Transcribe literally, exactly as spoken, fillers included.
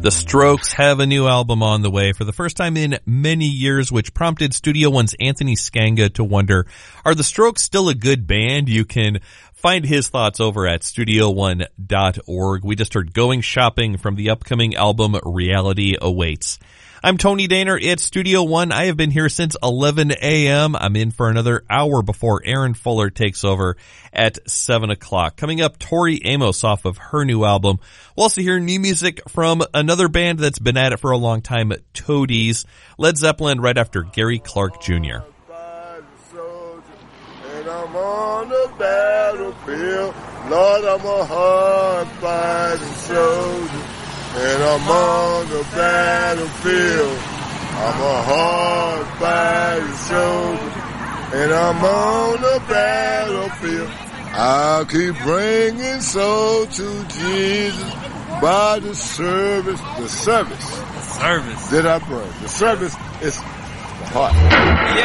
The Strokes have a new album on the way for the first time in many years, which prompted Studio One's Anthony Scanga to wonder, are the Strokes still a good band? You can find his thoughts over at studio one dot org. We just heard Going Shopping from the upcoming album Reality Awaits. I'm Tony Daner. It's Studio One. I have been here since eleven a.m. I'm in for another hour before Aaron Fuller takes over at seven o'clock. Coming up, Tori Amos off of her new album. We'll also hear new music from another band that's been at it for a long time, Toadies. Led Zeppelin right after Gary Clark Junior And I'm on the battlefield. Lord, I'm a hard-fighting soldier. And I'm on the battlefield. I'm a hard-fighting soldier. And I'm on the battlefield. I'll keep bringing souls to Jesus by the service. The service. The service. That I bring. The service is the heart. Yeah.